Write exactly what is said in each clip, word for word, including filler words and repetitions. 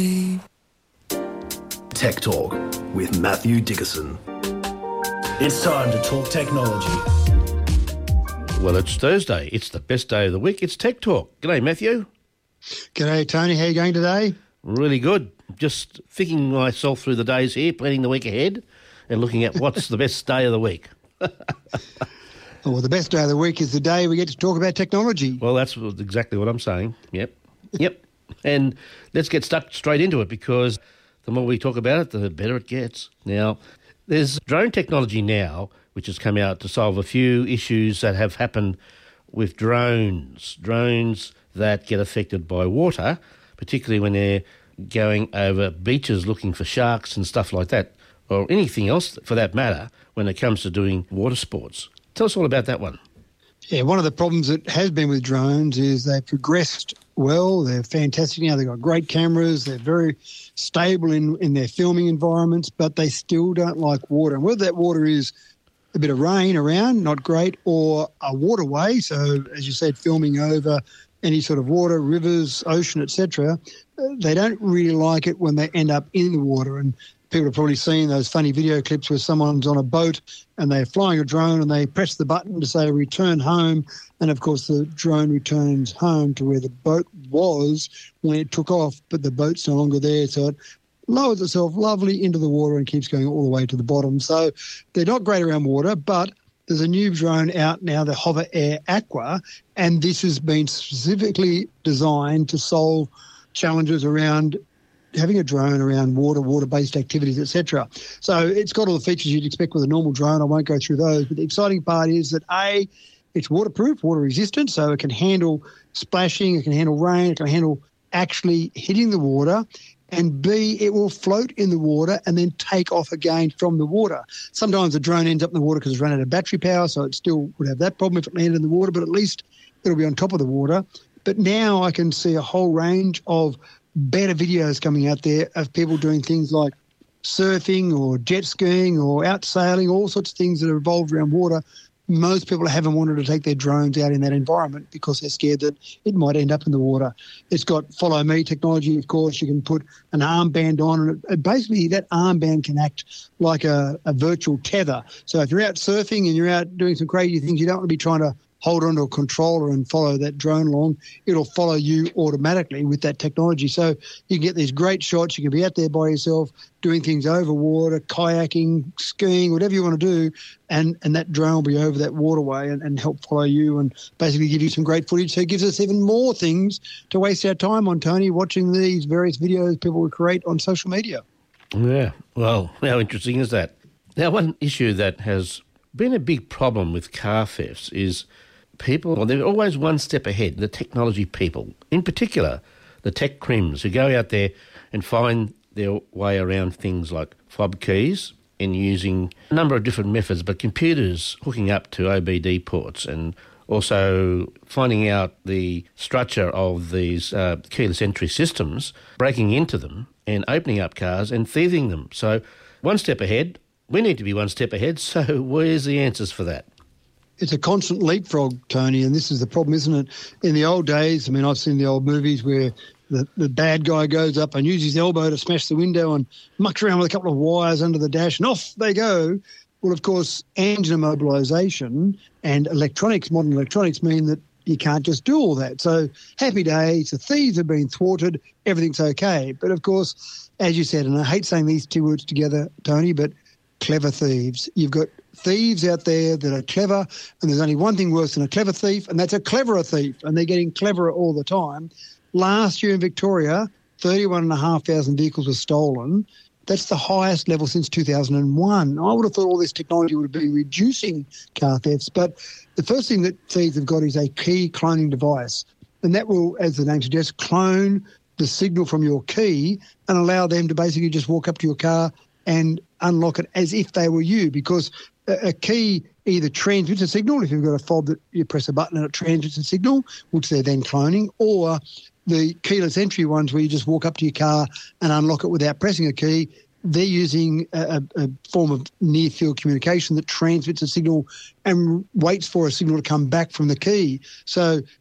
Tech Talk with Matthew Dickerson. It's time to talk technology. Well, it's Thursday. It's the best day of the week. It's Tech Talk. G'day, Matthew. G'day, Tony. How are you going today? Really good. Just thinking myself through the days here, planning the week ahead and looking at what's the best day of the week. Well, the best day of the week is the day we get to talk about technology. Well, that's exactly what I'm saying. Yep. Yep. And let's get stuck straight into it, because the more we talk about it, the better it gets. Now, there's drone technology now which has come out to solve a few issues that have happened with drones. Drones that get affected by water, particularly when they're going over beaches looking for sharks and stuff like that, or anything else for that matter, when it comes to doing water sports. Tell us all about that one. Yeah, one of the problems that has been with drones is they've progressed well. They're fantastic now. They've got great cameras. They're very stable in, in their filming environments, but they still don't like water. And whether that water is a bit of rain around, not great, or a waterway, so as you said, filming over any sort of water, rivers, ocean, et cetera, they don't really like it when they end up in the water. And people have probably seen those funny video clips where someone's on a boat and they're flying a drone and they press the button to say return home, and of course the drone returns home to where the boat was when it took off, but the boat's no longer there, so it lowers itself lovely into the water and keeps going all the way to the bottom. So they're not great around water, but there's a new drone out now, the Hover Air Aqua, and this has been specifically designed to solve challenges around having a drone around water, water-based activities, et cetera. So it's got all the features you'd expect with a normal drone. I won't go through those, but the exciting part is that, A, it's waterproof, water-resistant, so it can handle splashing, it can handle rain, it can handle actually hitting the water, and B, it will float in the water and then take off again from the water. Sometimes the drone ends up in the water because it's run out of battery power, so it still would have that problem if it landed in the water, but at least it'll be on top of the water. But now I can see a whole range of better videos coming out there of people doing things like surfing or jet skiing or out sailing, all sorts of things that are involved around water. Most people haven't wanted to take their drones out in that environment because they're scared that it might end up in the water. It's got Follow Me technology, of course. You can put an armband on, and it, basically that armband can act like a, a virtual tether. So if you're out surfing and you're out doing some crazy things, you don't want to be trying to hold onto a controller and follow that drone along. It'll follow you automatically with that technology. So you can get these great shots. You can be out there by yourself doing things over water, kayaking, skiing, whatever you want to do, and, and that drone will be over that waterway and, and help follow you and basically give you some great footage. So it gives us even more things to waste our time on, Tony, watching these various videos people will create on social media. Yeah, well, how interesting is that? Now, one issue that has been a big problem with car thefts is people, well, they're always one step ahead, the technology people, in particular the tech crims who go out there and find their way around things like fob keys and using a number of different methods, but computers hooking up to O B D ports and also finding out the structure of these uh, keyless entry systems, breaking into them and opening up cars and thieving them. So one step ahead. We need to be one step ahead, so where's the answers for that? It's a constant leapfrog, Tony, and this is the problem, isn't it? In the old days, I mean, I've seen the old movies where the, the bad guy goes up and uses his elbow to smash the window and mucks around with a couple of wires under the dash, and off they go. Well, of course, engine immobilisation and electronics, modern electronics, mean that you can't just do all that. So happy days, the thieves have been thwarted, everything's okay. But, of course, as you said, and I hate saying these two words together, Tony, but clever thieves. You've got thieves out there that are clever, and there's only one thing worse than a clever thief, and that's a cleverer thief, and they're getting cleverer all the time. Last year in Victoria, thirty-one thousand five hundred vehicles were stolen. That's the highest level since two thousand one. I would have thought all this technology would have been reducing car thefts, but the first thing that thieves have got is a key cloning device, and that will, as the name suggests, clone the signal from your key and allow them to basically just walk up to your car and unlock it as if they were you, because a, a key either transmits a signal, if you've got a fob that you press a button and it transmits a signal, which they're then cloning, or the keyless entry ones where you just walk up to your car and unlock it without pressing a key, they're using a, a form of near-field communication that transmits a signal and waits for a signal to come back from the key. So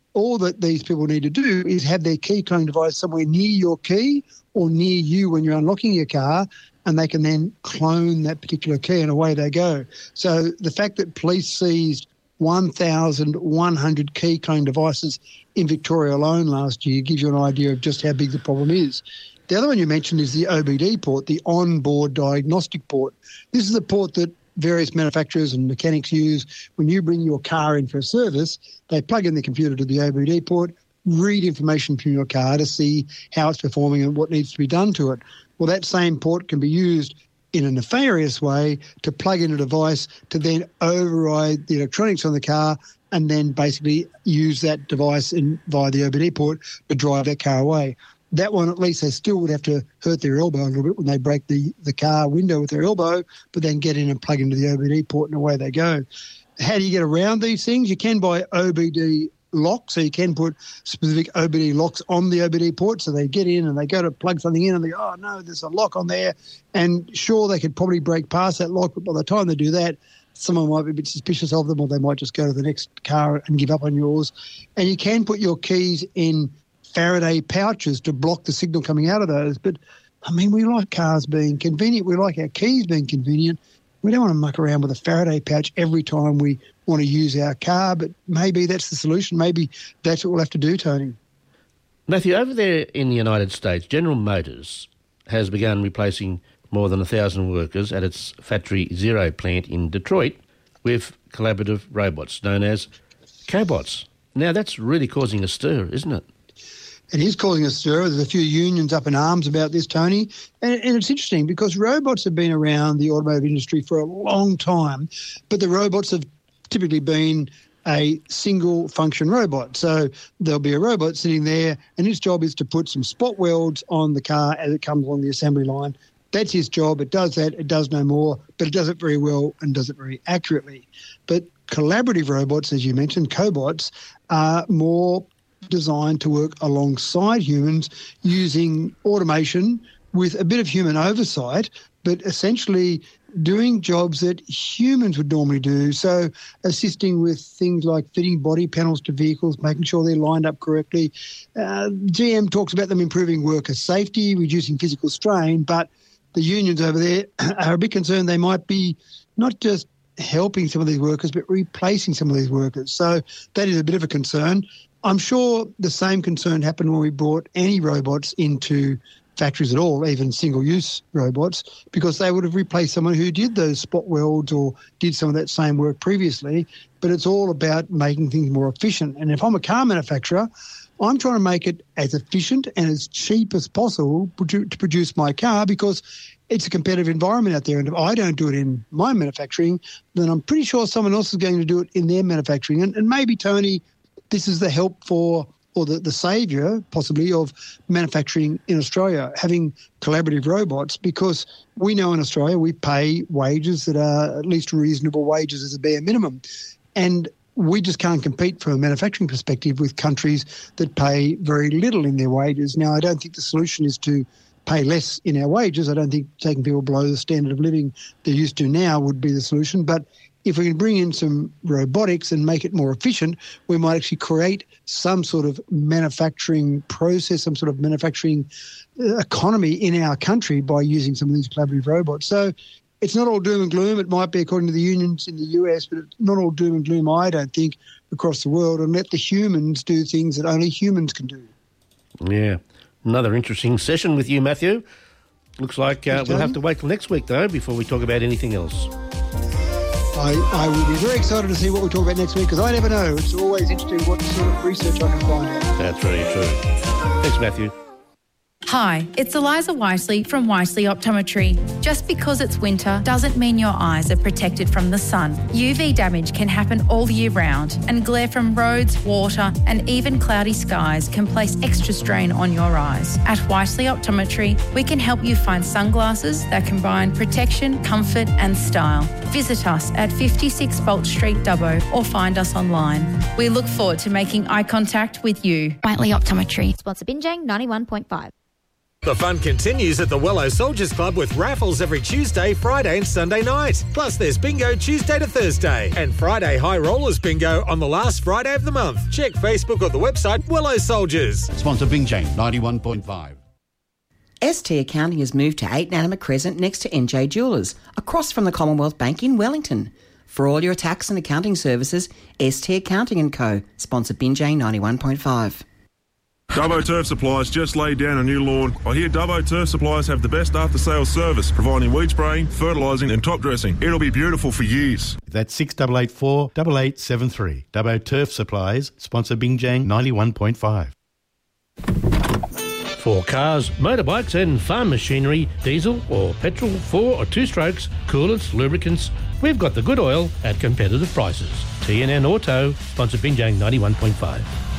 all that these people need to do is have their key clone device somewhere near your key or near you when you're unlocking your car, and they can then clone that particular key and away they go. So the fact that police seized one thousand one hundred key clone devices in Victoria alone last year gives you an idea of just how big the problem is. The other one you mentioned is the O B D port, the onboard diagnostic port. This is the port that various manufacturers and mechanics use when you bring your car in for a service. They plug in the computer to the O B D port, read information from your car to see how it's performing and what needs to be done to it. Well, that same port can be used in a nefarious way to plug in a device to then override the electronics on the car and then basically use that device in, via the O B D port to drive that car away. That one, at least, they still would have to hurt their elbow a little bit when they break the, the car window with their elbow, but then get in and plug into the O B D port and away they go. How do you get around these things? You can buy O B D locks, so you can put specific O B D locks on the O B D port, so they get in and they go to plug something in and they go, oh, no, there's a lock on there. And sure, they could probably break past that lock, but by the time they do that, someone might be a bit suspicious of them, or they might just go to the next car and give up on yours. And you can put your keys in Faraday pouches to block the signal coming out of those. But, I mean, we like cars being convenient. We like our keys being convenient. We don't want to muck around with a Faraday pouch every time we want to use our car, but maybe that's the solution. Maybe that's what we'll have to do, Tony. Matthew, over there in the United States, General Motors has begun replacing more than one thousand workers at its Factory Zero plant in Detroit with collaborative robots known as cobots. Now, that's really causing a stir, isn't it? It is causing a stir. There's a few unions up in arms about this, Tony. And, and it's interesting because robots have been around the automotive industry for a long time, but the robots have typically been a single function robot. So there'll be a robot sitting there and his job is to put some spot welds on the car as it comes along the assembly line. That's his job. It does that. It does no more, but it does it very well and does it very accurately. But collaborative robots, as you mentioned, cobots, are more designed to work alongside humans using automation with a bit of human oversight, but essentially doing jobs that humans would normally do. So assisting with things like fitting body panels to vehicles, making sure they're lined up correctly. Uh, G M talks about them improving worker safety, reducing physical strain, but the unions over there are a bit concerned they might be not just helping some of these workers, but replacing some of these workers. So that is a bit of a concern. I'm sure the same concern happened when we brought any robots into factories at all, even single-use robots, because they would have replaced someone who did those spot welds or did some of that same work previously. But it's all about making things more efficient. And if I'm a car manufacturer, I'm trying to make it as efficient and as cheap as possible to produce my car because it's a competitive environment out there. And if I don't do it in my manufacturing, then I'm pretty sure someone else is going to do it in their manufacturing. And, and maybe, Tony, this is the help for, or the, the saviour, possibly, of manufacturing in Australia, having collaborative robots, because we know in Australia we pay wages that are at least reasonable wages as a bare minimum. And we just can't compete from a manufacturing perspective with countries that pay very little in their wages. Now, I don't think the solution is to pay less in our wages. I don't think taking people below the standard of living they're used to now would be the solution. But if we can bring in some robotics and make it more efficient, we might actually create some sort of manufacturing process, some sort of manufacturing economy in our country by using some of these collaborative robots. So it's not all doom and gloom. It might be according to the unions in the U S, but it's not all doom and gloom, I don't think, across the world, and let the humans do things that only humans can do. Yeah. Another interesting session with you, Matthew. Looks like uh, we'll have to wait till next week, though, before we talk about anything else. I, I will be very excited to see what we talk about next week, because I never know. It's always interesting what sort of research I can find out. That's very true. Thanks, Matthew. Hi, it's Eliza Wisely from Wisely Optometry. Just because it's winter doesn't mean your eyes are protected from the sun. U V damage can happen all year round, and glare from roads, water and even cloudy skies can place extra strain on your eyes. At Wisely Optometry, we can help you find sunglasses that combine protection, comfort and style. Visit us at fifty-six Bolt Street, Dubbo, or find us online. We look forward to making eye contact with you. Wisely Optometry. Sponsor Binjang ninety-one point five. The fun continues at the Wello Soldiers Club with raffles every Tuesday, Friday and Sunday night. Plus there's bingo Tuesday to Thursday and Friday High Rollers bingo on the last Friday of the month. Check Facebook or the website Wello Soldiers. Sponsor Bing Jane ninety-one point five. S T Accounting has moved to eight Nanama Crescent next to N J Jewellers, across from the Commonwealth Bank in Wellington. For all your tax and accounting services, S T Accounting and Co. Sponsor Bing Jane ninety-one point five. Dubbo Turf Supplies just laid down a new lawn. I hear Dubbo Turf Supplies have the best after-sales service, providing weed spraying, fertilising and top dressing. It'll be beautiful for years. That's six eight eight four, eight eight seven three. Dubbo Turf Supplies, sponsor Bing Jang ninety-one point five. For cars, motorbikes and farm machinery, diesel or petrol, four or two strokes, coolants, lubricants, we've got the good oil at competitive prices. T N N Auto, sponsor Bing Jang ninety-one point five.